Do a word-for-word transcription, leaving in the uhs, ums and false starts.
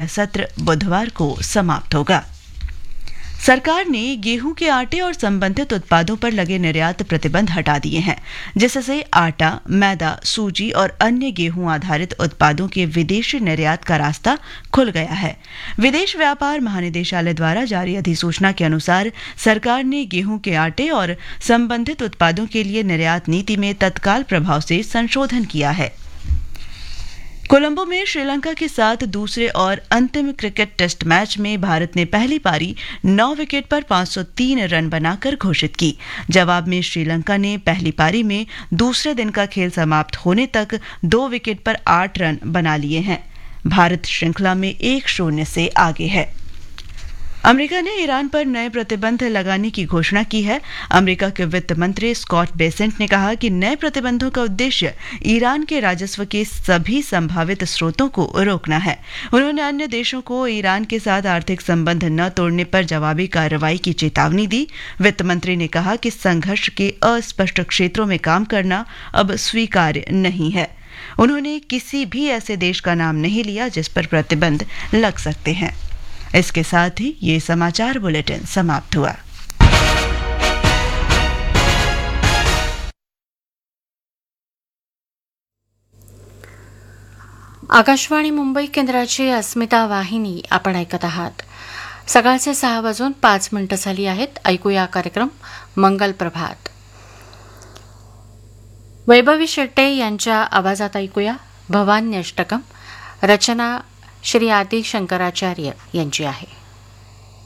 सत्र बुधवार को समाप्त होगा। सरकार ने गेहूं के आटे और संबंधित उत्पादों पर लगे निर्यात प्रतिबंध हटा दिए हैं, जिससे आटा, मैदा, सूजी और अन्य गेहूं आधारित उत्पादों के विदेशी निर्यात का रास्ता खुल गया है। विदेश व्यापार महानिदेशालय द्वारा जारी अधिसूचना के अनुसार सरकार ने गेहूं के आटे और संबंधित उत्पादों के लिए निर्यात नीति में तत्काल प्रभाव से संशोधन किया है। कोलंबो में श्रीलंका के साथ दूसरे और अंतिम क्रिकेट टेस्ट मैच में भारत ने पहली पारी नौ विकेट पर पाँच सौ तीन रन बनाकर घोषित की। जवाब में श्रीलंका ने पहली पारी में दूसरे दिन का खेल समाप्त होने तक दो विकेट पर आठ रन बना लिए हैं। भारत श्रृंखला में एक शून्य से आगे है। अमेरिका ने ईरान पर नए प्रतिबंध लगाने की घोषणा की है। अमेरिका के वित्त मंत्री स्कॉट बेसेंट ने कहा कि नए प्रतिबंधों का उद्देश्य ईरान के राजस्व के सभी संभावित स्रोतों को रोकना है। उन्होंने अन्य देशों को ईरान के साथ आर्थिक संबंध न तोड़ने पर जवाबी कार्रवाई की चेतावनी दी। वित्त मंत्री ने कहा कि संघर्ष के अस्पष्ट क्षेत्रों में काम करना अब स्वीकार्य नहीं है। उन्होंने किसी भी ऐसे देश का नाम नहीं लिया जिस पर प्रतिबंध लग सकते हैं। इसके साथ ही ये समाचार बुलेटिन समाप्त हुआ। आकाशवाणी मुंबई केंद्राची अस्मिता वाहिनी आपण ऐकत आहात। सकाळचे सहा वाजून पाच मिनिटं झाली आहेत। ऐकूया कार्यक्रम मंगल प्रभात। वैभवी शेट्टे यांच्या आवाजात ऐकूया भवान्यष्टकम। रचना श्री आदि शंकराचार्य यांची आहे।